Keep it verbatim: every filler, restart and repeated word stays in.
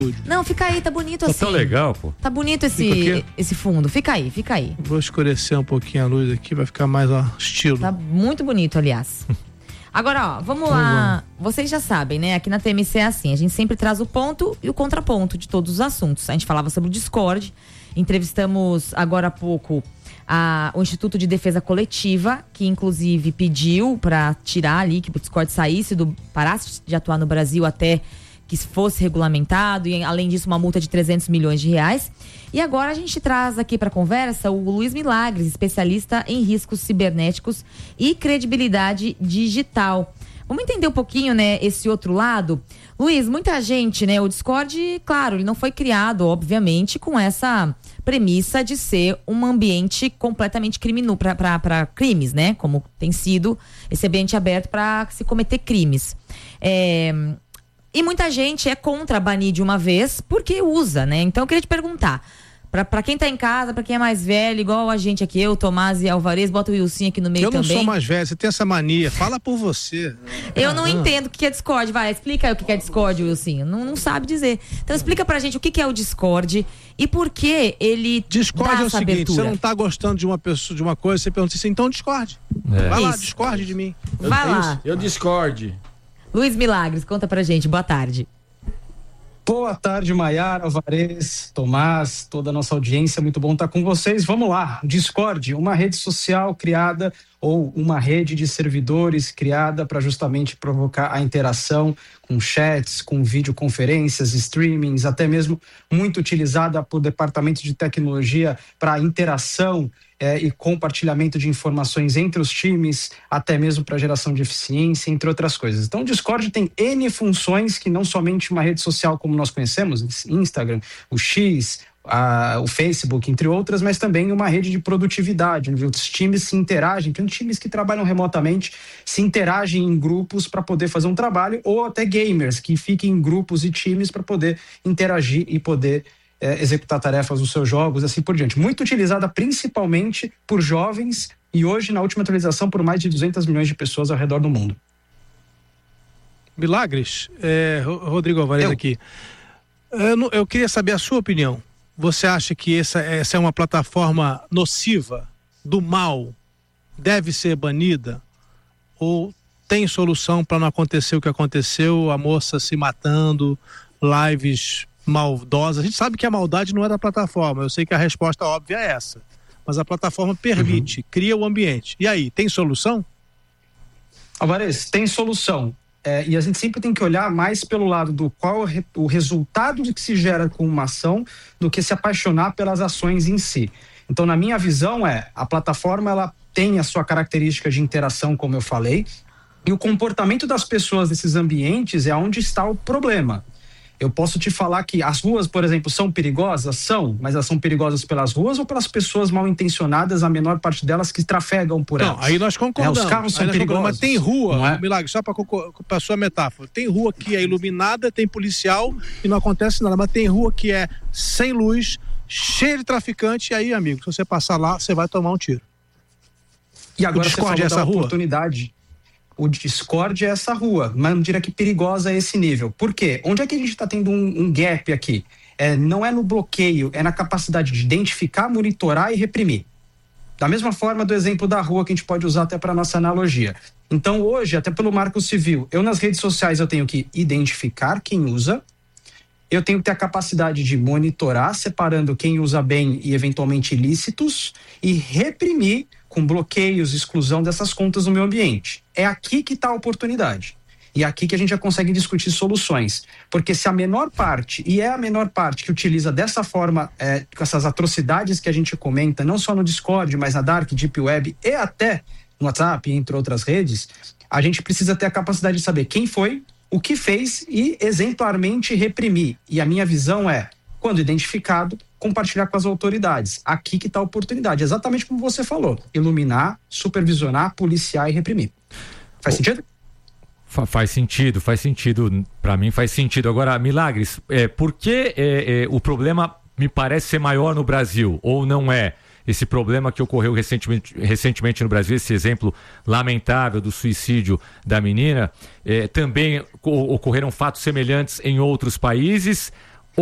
Não, fica aí, tá bonito assim. Tá tão legal, pô. Tá bonito esse, esse fundo. Fica aí, fica aí. Vou escurecer um pouquinho a luz aqui, vai ficar mais, ó, estilo. Tá muito bonito, aliás. Agora, ó, vamos lá. Vocês já sabem, né? Aqui na T M C é assim, a gente sempre traz o ponto e o contraponto de todos os assuntos. A gente falava sobre o Discord, entrevistamos agora há pouco a, o Instituto de Defesa Coletiva, que inclusive pediu para tirar ali, que o Discord saísse, do, parasse de atuar no Brasil até que fosse regulamentado, e além disso uma multa de trezentos milhões de reais. E agora a gente traz aqui para conversa o Luiz Milagres, especialista em riscos cibernéticos e credibilidade digital. Vamos entender um pouquinho, né, esse outro lado? Luiz, muita gente, né, o Discord, claro, ele não foi criado, obviamente, com essa premissa de ser um ambiente completamente criminoso para crimes, né, como tem sido esse ambiente aberto para se cometer crimes. É... E muita gente é contra banir de uma vez porque usa, né? Então eu queria te perguntar, pra, pra quem tá em casa, pra quem é mais velho, igual a gente aqui, eu, Tomás e Alvarez, bota o Wilson aqui no meio também. Eu não também. Sou mais velho, você tem essa mania, fala por você. Eu não ah, entendo o que é Discord, vai, explica aí o que é Discord, Wilson, não, não sabe dizer. Então explica pra gente o que é o Discord e por que ele Discord dá é o essa seguinte, abertura. Você não tá gostando de uma pessoa, de uma coisa, você pergunta assim, então Discord. É. Vai lá, Discord de mim. Vai eu, lá. Eu Discord. Luiz Milagres, conta pra gente, boa tarde. Boa tarde, Maiara, Alvarez, Tomás, toda a nossa audiência, muito bom estar com vocês. Vamos lá, Discord, uma rede social criada ou uma rede de servidores criada para justamente provocar a interação com chats, com videoconferências, streamings, até mesmo muito utilizada por departamento de tecnologia para interação É, e compartilhamento de informações entre os times, até mesmo para geração de eficiência, entre outras coisas. Então o Discord tem N funções que não somente uma rede social como nós conhecemos, Instagram, o X, a, o Facebook, entre outras, mas também uma rede de produtividade, onde os times se interagem, tem times que trabalham remotamente, se interagem em grupos para poder fazer um trabalho, ou até gamers que fiquem em grupos e times para poder interagir e poder É, executar tarefas nos seus jogos, assim por diante. Muito utilizada principalmente por jovens e hoje, na última atualização, por mais de duzentos milhões de pessoas ao redor do mundo. Milagres, é, Rodrigo Alvarez eu. aqui. Eu, não, eu queria saber a sua opinião. Você acha que essa, essa é uma plataforma nociva, do mal, deve ser banida? Ou tem solução para não acontecer o que aconteceu, a moça se matando, lives maldosa? A gente sabe que a maldade não é da plataforma, eu sei que a resposta óbvia é essa, mas a plataforma permite, uhum. cria o ambiente. E aí, tem solução? Alvarez, tem solução. É, e a gente sempre tem que olhar mais pelo lado do qual é o resultado que se gera com uma ação do que se apaixonar pelas ações em si. Então, na minha visão, é a plataforma ela tem a sua característica de interação, como eu falei, e o comportamento das pessoas nesses ambientes é onde está o problema. Eu posso te falar que as ruas, por exemplo, são perigosas? São, mas elas são perigosas pelas ruas ou pelas pessoas mal intencionadas, a menor parte delas que trafegam por elas? Não, aí nós concordamos. É, os carros são perigosos. Mas tem rua, é? Milagre, só para a sua metáfora, tem rua que é iluminada, tem policial e não acontece nada, mas tem rua que é sem luz, cheia de traficante, e aí, amigo, se você passar lá, você vai tomar um tiro. E agora o Discord você é essa rua? Oportunidade. O Discord é essa rua, mas não diria que perigosa é esse nível. Por quê? Onde é que a gente está tendo um, um gap aqui? É, não é no bloqueio, é na capacidade de identificar, monitorar e reprimir. Da mesma forma do exemplo da rua que a gente pode usar até para nossa analogia. Então hoje, até pelo Marco Civil, eu nas redes sociais eu tenho que identificar quem usa, eu tenho que ter a capacidade de monitorar, separando quem usa bem e eventualmente ilícitos, e reprimir com bloqueios, exclusão dessas contas no meu ambiente. É aqui que está a oportunidade. E é aqui que a gente já consegue discutir soluções. Porque se a menor parte, e é a menor parte que utiliza dessa forma, é, com essas atrocidades que a gente comenta, não só no Discord, mas na Dark, Deep Web e até no WhatsApp, entre outras redes, a gente precisa ter a capacidade de saber quem foi, o que fez e exemplarmente reprimir. E a minha visão é, quando identificado, compartilhar com as autoridades. Aqui que está a oportunidade, exatamente como você falou. Iluminar, supervisionar, policiar e reprimir. Faz sentido? Faz sentido, faz sentido. Para mim faz sentido. Agora, Milagres, é, por que é, é, o problema me parece ser maior no Brasil? Ou não é? Esse problema que ocorreu recentemente, recentemente no Brasil, esse exemplo lamentável do suicídio da menina, é, também ocorreram fatos semelhantes em outros países.